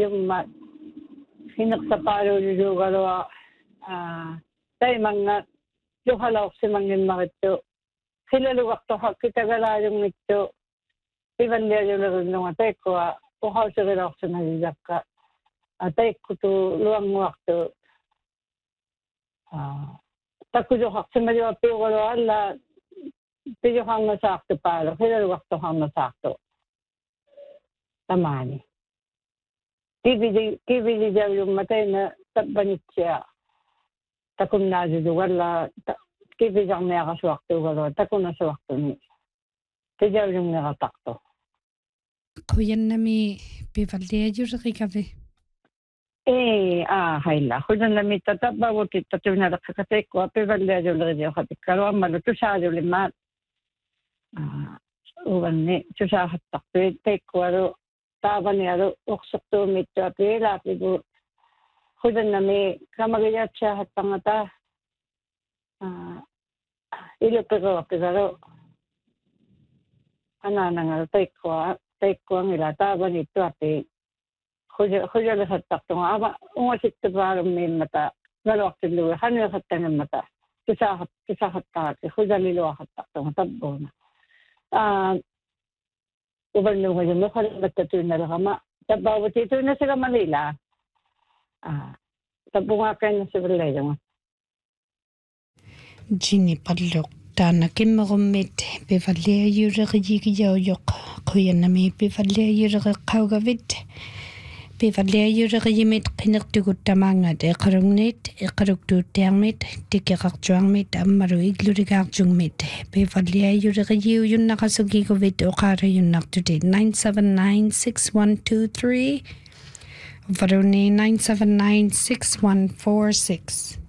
yung hinaksapayo yung galawa tayo mga yung halaw si mangin makito hilaluwak to kita gala yung nito iban dia yung lagun nung atay ko uhaw sa galaw sa nalilak ka atay ko to luwang wakto takudyo hak sa maliwa piyo galawa ala piyo kang masakto palo hilaluwak to kang masakto tamani kibili daw yung matay na tabanit siya. Takong na dito wala kibili ang may akaswakto wala takong na swakto ni. Kaya yung nakatakto. Kuyan na mi pivalde yung kikabi. Hayla. Kuyan na mi tatabawo tito na nakakatay ko pivalde yung radio kapit karo maluto siya yung limat. Uwan ni siya hatakto take ko Taba niya uksok to mito api lapi ko kudan na may kamagayat siya at pangata ilo pero nga take ko ang ila taba nito api kudan na sa takto nga ungasit to parang may mata nalawak tiluwa hanyo sa tanang mata kisahat takati kudan nilawak at takto nga tabo na Uban nung ngayon, nakalimat ka ito na lang Tabawat ito na sa Manila. Tabungakan na sa Vallejo. Jini palok. Tana kimmerummet. Bevalea yurre yigiyok. Kuyan na may bevalea yurre kaugavit. Bevalea yurre yimit kinaktugutamangad. Ekarungnet, ekarugtutermit, tikakakjuangmit, amaru iglurigakjungmit. Bevalea yurre yun nakasugigovit o kara yun naktutit. 979-6123. Varuni 979-6146.